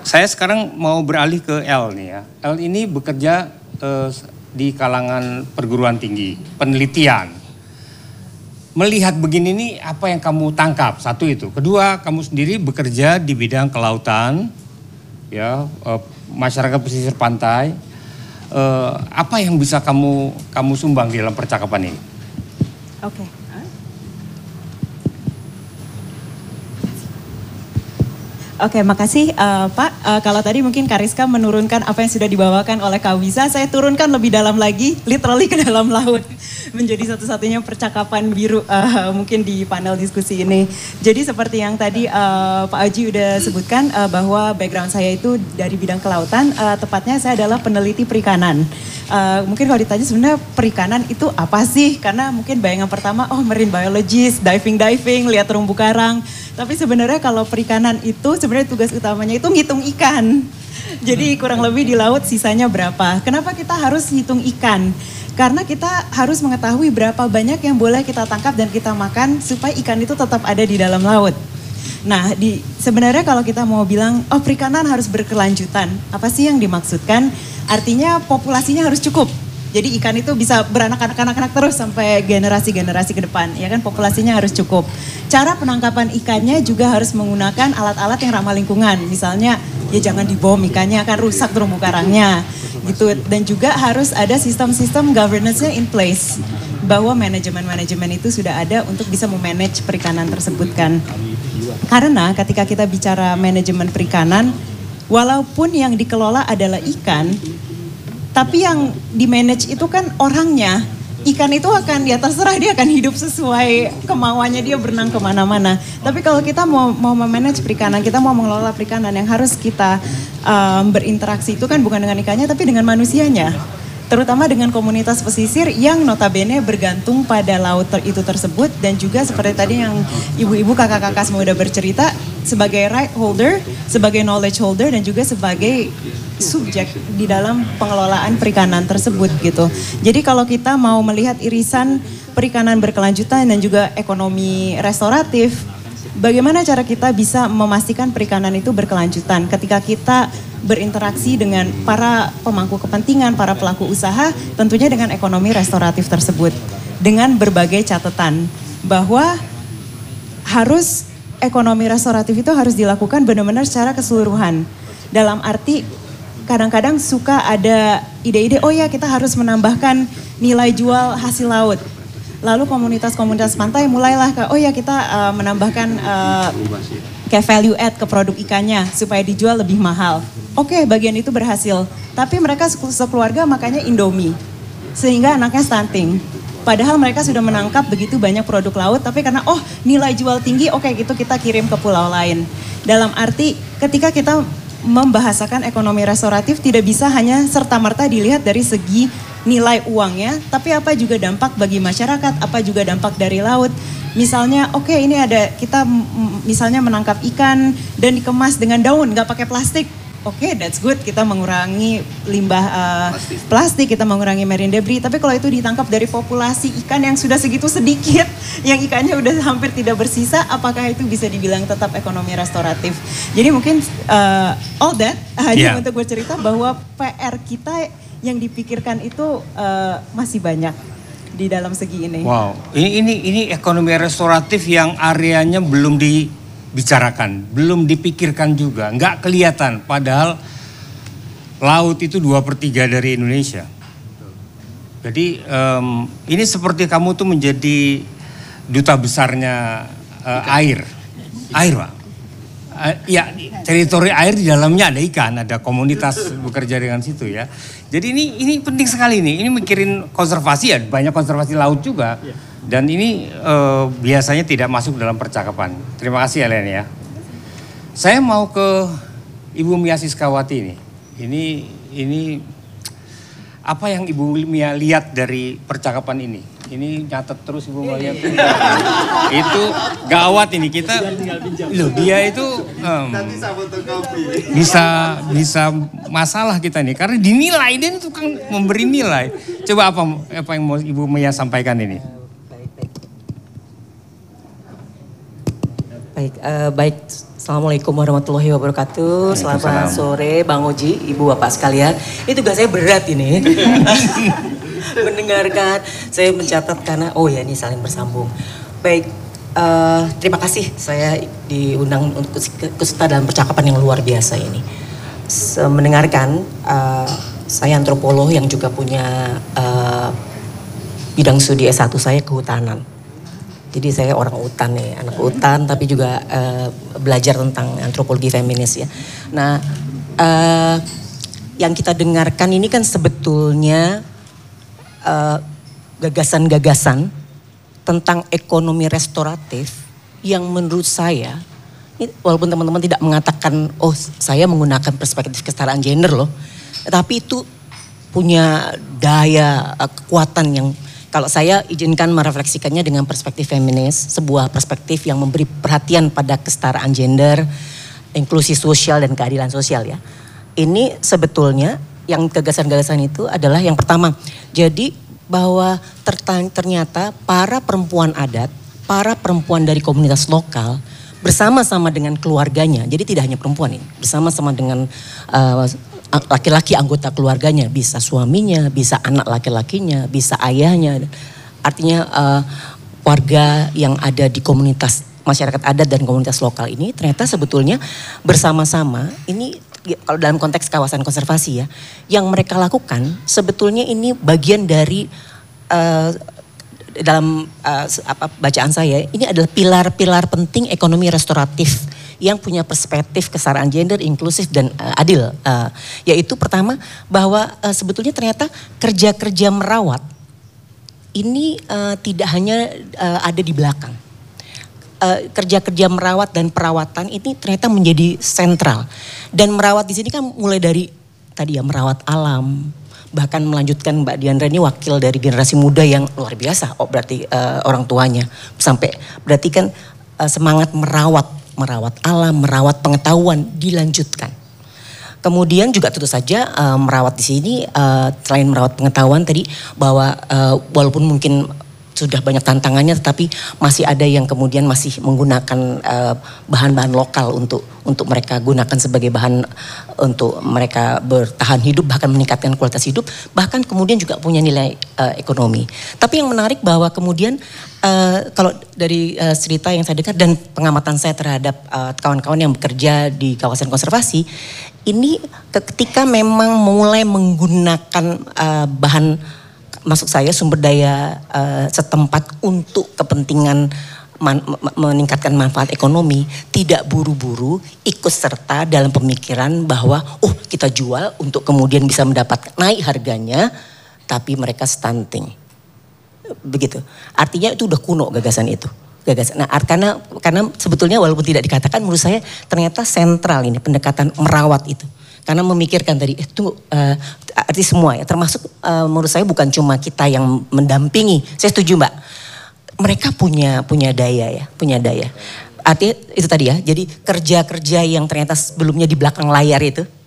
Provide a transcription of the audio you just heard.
Saya sekarang mau beralih ke L nih ya. L ini bekerja di kalangan perguruan tinggi, penelitian. Melihat begini nih apa yang kamu tangkap? Satu itu. Kedua, kamu sendiri bekerja di bidang kelautan, ya, masyarakat pesisir pantai. Apa yang bisa kamu sumbang di dalam percakapan ini? Oke. Oke, makasih Pak. Kalau tadi mungkin Kariska menurunkan apa yang sudah dibawakan oleh Kak Wiza, saya turunkan lebih dalam lagi, literally ke dalam laut. Menjadi satu-satunya percakapan biru mungkin di panel diskusi ini. Jadi seperti yang tadi Pak Aji udah sebutkan bahwa background saya itu dari bidang kelautan, tepatnya saya adalah peneliti perikanan. Mungkin kalau ditanya sebenarnya perikanan itu apa sih? Karena mungkin bayangan pertama, oh marine biologist, diving, lihat terumbu karang. Tapi sebenarnya kalau perikanan itu sebenarnya tugas utamanya itu ngitung ikan. Jadi kurang lebih di laut sisanya berapa. Kenapa kita harus hitung ikan? Karena kita harus mengetahui berapa banyak yang boleh kita tangkap dan kita makan supaya ikan itu tetap ada di dalam laut. Nah, sebenarnya kalau kita mau bilang, oh perikanan harus berkelanjutan. Apa sih yang dimaksudkan? Artinya populasinya harus cukup. Jadi ikan itu bisa beranak-anak terus sampai generasi-generasi ke depan. Ya kan, populasinya harus cukup. Cara penangkapan ikannya juga harus menggunakan alat-alat yang ramah lingkungan. Misalnya, ya jangan dibom ikannya, akan rusak terumbu karangnya. Gitu. Dan juga harus ada sistem-sistem governance-nya in place. Bahwa manajemen-manajemen itu sudah ada untuk bisa memanage perikanan tersebut kan. Karena ketika kita bicara manajemen perikanan, walaupun yang dikelola adalah ikan, tapi yang di-manage itu kan orangnya. Ikan itu akan, ya terserah dia akan hidup sesuai kemauannya, dia berenang kemana-mana. Tapi kalau kita mau memanage perikanan, kita mau mengelola perikanan, yang harus kita berinteraksi itu kan bukan dengan ikannya tapi dengan manusianya. Terutama dengan komunitas pesisir yang notabene bergantung pada laut itu tersebut. Dan juga seperti tadi yang ibu-ibu kakak-kakak semua udah bercerita, sebagai right holder, sebagai knowledge holder, dan juga sebagai subjek di dalam pengelolaan perikanan tersebut gitu. Jadi kalau kita mau melihat irisan perikanan berkelanjutan dan juga ekonomi restoratif, bagaimana cara kita bisa memastikan perikanan itu berkelanjutan ketika kita berinteraksi dengan para pemangku kepentingan, para pelaku usaha, tentunya dengan ekonomi restoratif tersebut. Dengan berbagai catatan bahwa harus ekonomi restoratif itu harus dilakukan benar-benar secara keseluruhan. Dalam arti kadang-kadang suka ada ide-ide, oh ya kita harus menambahkan nilai jual hasil laut. Lalu komunitas-komunitas pantai mulailah ke, oh ya kita menambahkan kayak value add ke produk ikannya supaya dijual lebih mahal. Oke, bagian itu berhasil. Tapi mereka sekeluarga makanya Indomie. Sehingga anaknya stunting. Padahal mereka sudah menangkap begitu banyak produk laut, tapi karena nilai jual tinggi, oke gitu kita kirim ke pulau lain. Dalam arti ketika kita membahasakan ekonomi restoratif tidak bisa hanya serta-merta dilihat dari segi nilai uangnya, tapi apa juga dampak bagi masyarakat, apa juga dampak dari laut. Misalnya ini ada kita misalnya menangkap ikan dan dikemas dengan daun, nggak pakai plastik. Oke, that's good, kita mengurangi limbah plastik, kita mengurangi marine debris. Tapi kalau itu ditangkap dari populasi ikan yang sudah segitu sedikit, yang ikannya udah hampir tidak bersisa, apakah itu bisa dibilang tetap ekonomi restoratif? Jadi mungkin all that hanya untuk bercerita bahwa PR kita yang dipikirkan itu masih banyak di dalam segi ini. Wow, ini ekonomi restoratif yang areanya belum dibicarakan, belum dipikirkan juga, nggak kelihatan. Padahal laut itu 2/3 dari Indonesia. Jadi ini seperti kamu tuh menjadi duta besarnya air, Pak. Ya, teritori air di dalamnya ada ikan, ada komunitas bekerja dengan situ ya. Jadi ini penting sekali nih. Ini mikirin konservasi ya, banyak konservasi laut juga. Dan ini biasanya tidak masuk dalam percakapan. Terima kasih Helen ya. Saya mau ke Ibu Mia Siskawati nih. Ini apa yang Ibu Mia lihat dari percakapan ini? Ini nyatet terus Ibu Mia. Itu gawat ini kita. Loh dia itu bisa masalah kita nih. Karena dinilai, dia itu kan memberi nilai. Coba apa yang mau Ibu Mia sampaikan ini? Baik, Assalamualaikum warahmatullahi wabarakatuh. Selamat sore Bang Oji, Ibu Bapak sekalian. Ini tugas saya berat ini. Mendengarkan, saya mencatat karena ini saling bersambung. Baik, terima kasih saya diundang untuk keserta dalam percakapan yang luar biasa ini. Mendengarkan, saya antropolog yang juga punya bidang studi S1 saya kehutanan. Jadi saya orang hutan nih, anak hutan tapi juga belajar tentang antropologi feminis ya. Nah, yang kita dengarkan ini kan sebetulnya gagasan-gagasan tentang ekonomi restoratif yang menurut saya, walaupun teman-teman tidak mengatakan, saya menggunakan perspektif kesetaraan gender loh, tapi itu punya daya kekuatan yang kalau saya izinkan merefleksikannya dengan perspektif feminis, sebuah perspektif yang memberi perhatian pada kesetaraan gender, inklusi sosial dan keadilan sosial ya. Ini sebetulnya yang gagasan-gagasan itu adalah yang pertama. Jadi bahwa ternyata para perempuan adat, para perempuan dari komunitas lokal bersama-sama dengan keluarganya, jadi tidak hanya perempuan ini, bersama-sama dengan laki-laki anggota keluarganya, bisa suaminya, bisa anak laki-lakinya, bisa ayahnya. Artinya warga yang ada di komunitas masyarakat adat dan komunitas lokal ini ternyata sebetulnya bersama-sama, ini kalau dalam konteks kawasan konservasi ya, yang mereka lakukan sebetulnya ini bagian dari dalam bacaan saya, ini adalah pilar-pilar penting ekonomi restoratif yang punya perspektif kesetaraan gender, inklusif dan adil. Yaitu pertama bahwa sebetulnya ternyata kerja-kerja merawat ini tidak hanya ada di belakang. Kerja-kerja merawat dan perawatan ini ternyata menjadi sentral. Dan merawat di sini kan mulai dari tadi ya merawat alam, bahkan melanjutkan Mbak Diandra ini wakil dari generasi muda yang luar biasa. Berarti orang tuanya sampai berarti kan semangat merawat alam, merawat pengetahuan dilanjutkan. Kemudian juga tentu saja merawat di sini selain merawat pengetahuan tadi bahwa walaupun mungkin sudah banyak tantangannya, tetapi masih ada yang kemudian masih menggunakan bahan-bahan lokal untuk mereka gunakan sebagai bahan untuk mereka bertahan hidup, bahkan meningkatkan kualitas hidup, bahkan kemudian juga punya nilai ekonomi. Tapi yang menarik bahwa kemudian kalau dari cerita yang saya dengar dan pengamatan saya terhadap kawan-kawan yang bekerja di kawasan konservasi, ini ketika memang mulai menggunakan bahan, maksud saya sumber daya setempat untuk kepentingan meningkatkan manfaat ekonomi, tidak buru-buru ikut serta dalam pemikiran bahwa kita jual untuk kemudian bisa mendapat naik harganya, tapi mereka stunting. Begitu. Artinya itu udah kuno gagasan itu. Nah, karena sebetulnya walaupun tidak dikatakan, menurut saya ternyata sentral ini pendekatan merawat itu. Karena memikirkan tadi, arti semua ya, termasuk menurut saya bukan cuma kita yang mendampingi. Saya setuju Mbak, mereka punya daya ya, punya daya. Artinya itu tadi ya, jadi kerja-kerja yang ternyata sebelumnya di belakang layar itu,